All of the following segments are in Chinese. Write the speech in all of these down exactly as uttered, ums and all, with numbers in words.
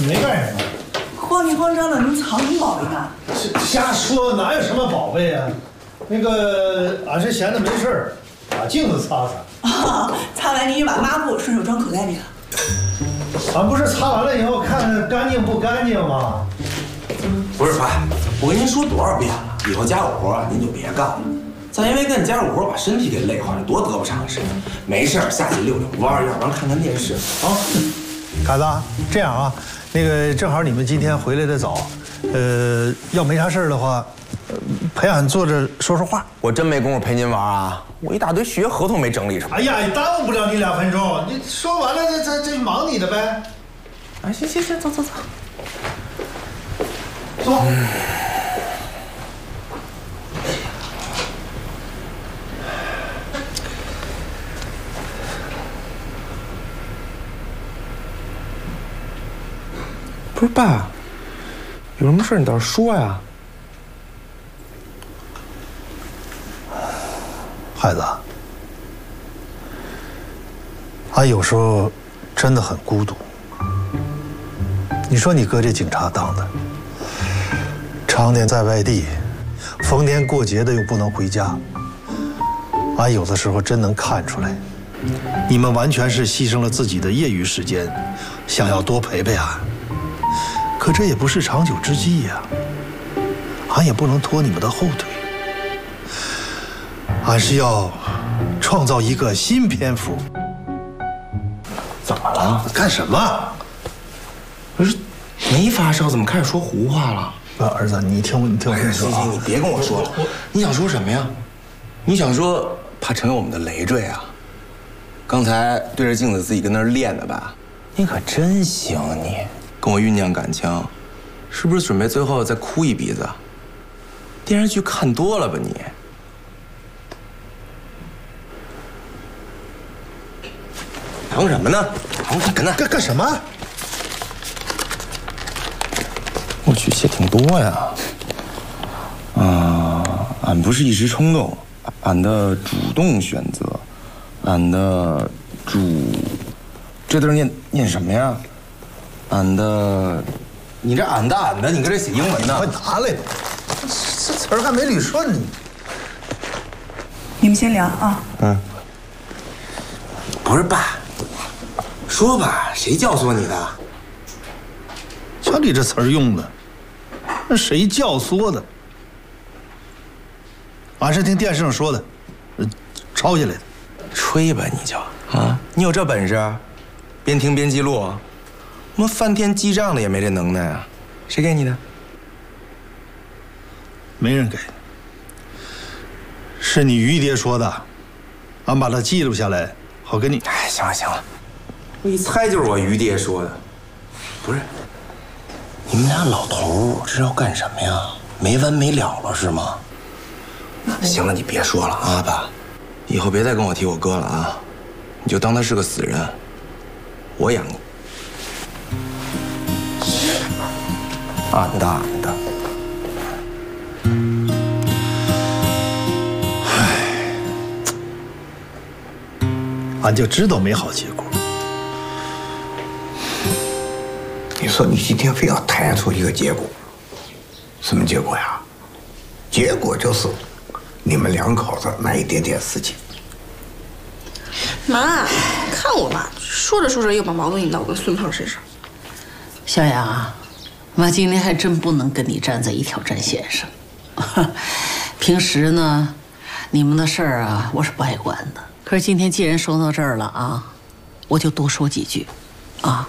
没干什么。 慌里慌张的，能藏什么宝贝呢？ 瞎说，哪有什么宝贝啊？那个，俺是闲的没事儿，把镜子擦擦。 啊，擦完你就把抹布顺手装口袋里了。 俺不是擦完了以后看看干净不干净吗？ 不是爸，我跟您说多少遍了，以后家务活啊您就别干了。再因为干家务活把身体给累坏了，多得不偿失。没事下去遛遛弯，要不然看看电视啊。 凯子，这样啊，那个正好你们今天回来的早，呃，要没啥事儿的话，陪俺坐着说说话。 我真没工夫陪您玩啊，我一大堆续约合同没整理上。 哎呀，也耽误不了你两分钟，你说完了这这这忙你的呗。 哎，行行行，走走走， 坐。嗯不是爸，有什么事你倒是说呀。 孩子，俺有时候真的很孤独。你说你哥这警察当的，常年在外地，逢年过节的又不能回家，俺有的时候真能看出来，你们完全是牺牲了自己的业余时间，想要多陪陪俺。可这也不是长久之计呀，俺也不能拖你们的后腿。俺是要创造一个新篇幅。 怎么了？ 干什么？ 不是没发烧，怎么开始说胡话了？ 不，儿子，你听我，你听我跟你说啊！ 行行，你别跟我说了。你想说什么呀？你想说怕成为我们的累赘啊？刚才对着镜子自己跟那儿练的吧？你可真行，你跟我酝酿感情，是不是准备最后再哭一鼻子？电视剧看多了吧你？忙什么呢？忙什么呢？ 干干什么？ 我去，写挺多呀。啊，俺不是一时冲动，俺的主动选择，俺的主，这字念念什么呀？俺的，你这俺的俺的，你搁这写英文呢？ 快拿来！这词儿还没捋顺呢。 你们先聊啊。 嗯。 不是爸，说吧，谁教唆你的？ 瞧你这词儿用的，那谁教唆的？俺是听电视上说的，抄下来的。 吹吧你就啊！你有这本事，边听边记录。我们翻天记账的也没这能耐啊！谁给你的？ 没人给，是你于爹说的，俺把它记录下来，好跟你。 哎，行了行了， 我一猜就是我于爹说的。 不是，你们俩老头这是要干什么呀？没完没了了是吗？行了，你别说了啊，爸，以后别再跟我提我哥了啊，你就当他是个死人，我养你。俺的俺的。 唉，俺就知道没好结果。 你说你今天非要谈出一个结果，什么结果呀？结果就是你们两口子那一点点事情。 妈，看我吧，说着说着又把矛盾引到我跟孙胖身上。 小杨，妈今天还真不能跟你站在一条战线上。平时呢，你们的事儿啊，我是不爱管的。可是今天既然说到这儿了啊，我就多说几句，啊。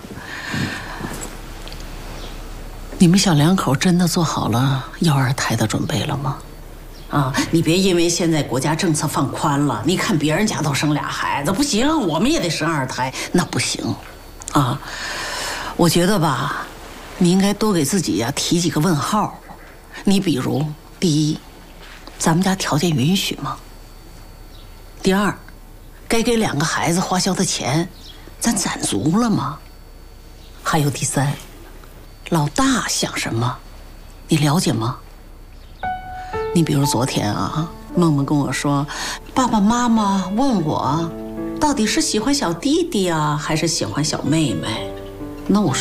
你们小两口真的做好了要二胎的准备了吗？啊，你别因为现在国家政策放宽了，你看别人家都生俩孩子，不行，我们也得生二胎，那不行，啊。我觉得吧，你应该多给自己呀、啊、提几个问号。你比如，第一，咱们家条件允许吗？第二，该给两个孩子花销的钱，咱攒足了吗？还有第三，老大想什么，你了解吗？你比如昨天啊，梦梦跟我说，爸爸妈妈问我，到底是喜欢小弟弟啊，还是喜欢小妹妹？那我说。